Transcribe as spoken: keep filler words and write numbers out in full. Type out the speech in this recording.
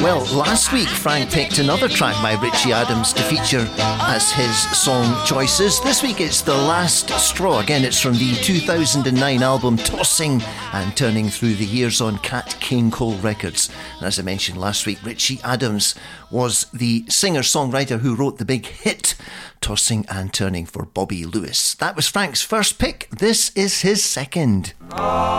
Well, last week Frank picked another track by Richie Adams to feature as his song choices. This week it's The Last Straw. Again, it's from the two thousand nine album Tossing and Turning Through the Years on Cat King Cole Records. And as I mentioned last week, Richie Adams was the singer-songwriter who wrote the big hit Tossing and Turning for Bobby Lewis. That was Frank's first pick. This is his second.